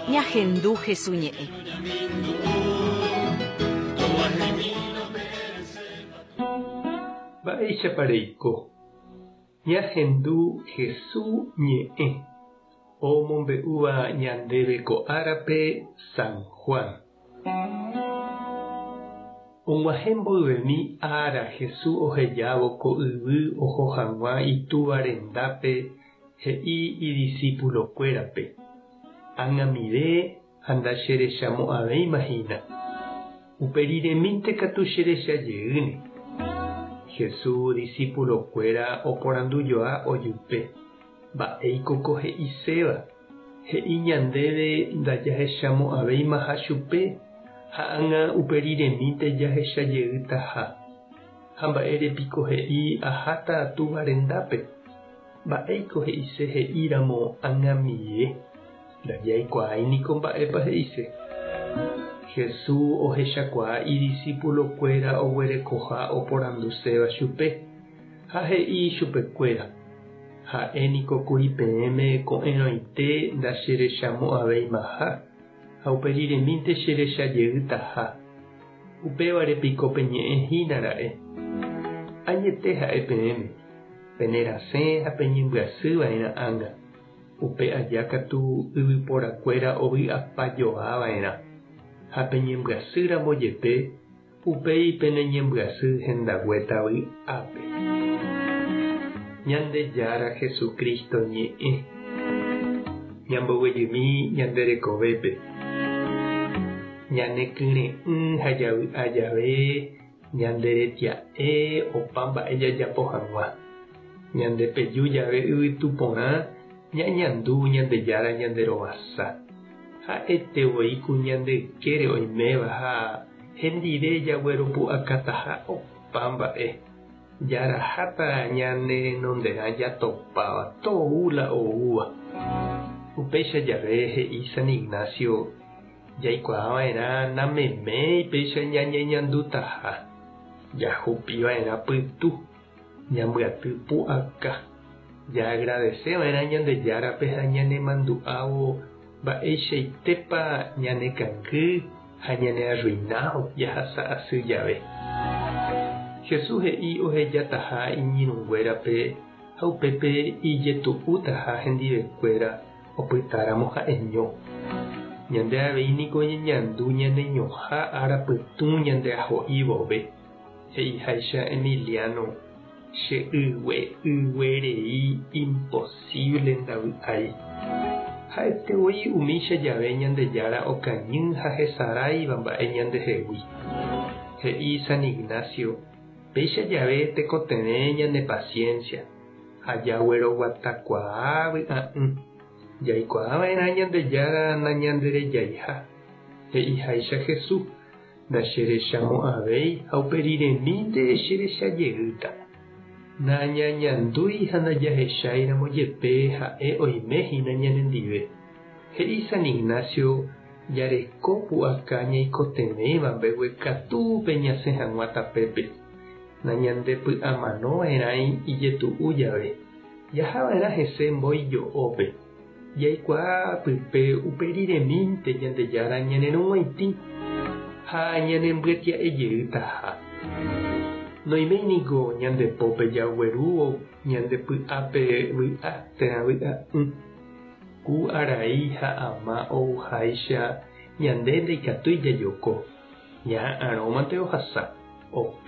ñahendu Jesús ñe'ẽ. Mba'éichapareiko ñahendu Jesús ñe'ẽ omombe'úva ñandéve ko árape San Juan. Og̃uahẽ mboyvemi ára Jesús ohejávo ko yvy oho hag̃ua itúva rendápe he'i idiscípulokuérape: Aŋamire ha ndacherechamo'ãvéimahína. Uperiremínte katu cherechajeýne. Jesús discípulokuéra oporandujoa ojype: mba'éiko ko he'iséva. He'i ñandéve ndajahechamo'ãvéimaha chupe ha ág̃a uperiremínte jahechajeýtaha. Ha mba'érepiko he'i aháta túva rendápe. Mba'éiko he'ise he'íramo aŋamie. Ndajaikuaáiniko mba'épa he'ise. Jesús ohechakuaa idiscípulokuéra oguerekoha oporanduséva chupe ha he'i chupekuéra: ha'éniko kuri peẽme ko'ẽrõinte ndacherechamo'ãvéimaha ha uperiremínte cherechajeýtaha. Upévarepiko peñe'ẽhínara'e. Añete ha'e peẽme, penerasẽ ha peñembyasýva'erã ág̃a. Upe aja katu yvyporakuéra ovy'apajoava'erã. Ha peñembyasýramo jepe, upéipe neñembyasy hendaguéta vy'ápe. Ñandejára Jesukristo ñe'ẽ. Ñamboguejymi ñande rekovépe. Ñanekyre'ỹ ha javy'a jave ñanderetia'e opa mba'e jajapo hag̃ua. Ñandepeju jave yvytu porã ñañandu ñandejára ñanderovasa. Ha'etevoi ku ñande ykére oiméva ha hendive jagueropu'akataha opa mba'e. Jaraháta ñane nonderã jatopáva toúla oúva. Upéicha jave he'i San Ignacio jaikuaava'erã nameméi péicha ñañeñandutaha. Jahupiva'erã pytu, ñambyaty pu'aka. Jaagradeceva'erã Ñandejárape ha ñanemandu'ávo mba'eichaitépa ñanekangy ha ñanearruinado jahasa asy jave. Jesús he'i ohejataha iñirũnguérape ha upépe ijetu'útaha hendivekuéra opytáramo ha'eño. Ñande aveíniko ñeñandu ñaneñohã ára pytũ ñande aho'i vove, he'iháicha Emiliano: che yguerei imposible ndavy'ái. Ha'etevoi umícha jave Ñandejára okañy ha hesaráiva mba'e ñandehegui. He'i San Ignacio: péicha jave tekotevẽ ñande paciencia ha jagueroguatakuaa vy'a'ỹ. Jaikuaava'erã Ñandejára nañanderejaiha. He'iháicha Jesús: ndacherechamo'ãvéi ha uperiremínte cherechajeýta. Nañañandúi ha ndajahecháiramo jepe ha'e oiméhína ñanendive. He'i San Ignacio jareko pu'aka ñaikotevẽva mbegue katúpe ñasẽ hag̃ua tapépe. Nañandepy'amanova'erãi ijetu'u jave, jahava'erã hese mboijo'ópe. Jaikuaa pype uperiremínte Ñandejára ñanerõguaitĩ ha ñanembyetia'ejeýtaha. Noimíniko ñandepópe jaguerúvo ñandepy'ápe vy'a térã vy'a'ỹ. Ku arai ha ama ouháicha ñande ndaikatúi jajoko. Ña ãrõmante ohasa.